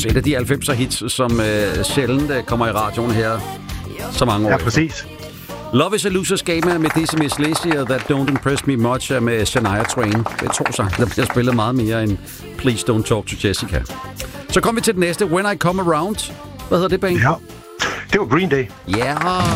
et af de 90'er hits, som sjældent kommer i radioen her så mange år. Ja, præcis. Love is a Loser's Game med Dizzy Miss Lizzy og That Don't Impress Me Much med Shania Twain. Det er 2 sange, der bliver spillet meget mere end Please Don't Talk to Jessica. Så kom vi til den næste, When I Come Around. Hvad hedder det, Bang? Ja, det var Green Day. Ja. Yeah.